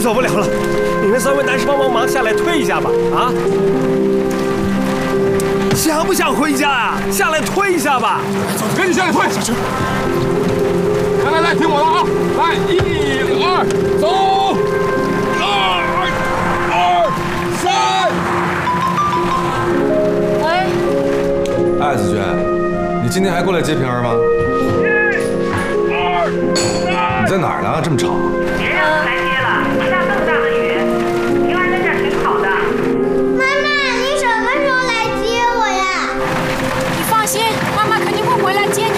走不了了，你们3位男士帮忙下来推一下吧，啊！想不想回家啊？下来推一下吧！ 走，赶紧下来推！小车。来，听我的啊！来，1、2，走！2、2、3。 哎，子轩，你今天还过来接平儿吗？ 你在哪儿呢？这么吵！ 别让他来接了，下这么大的雨，平儿在这儿挺好的。 妈妈，你什么时候来接我呀？ 你放心，妈妈肯定会回来接你。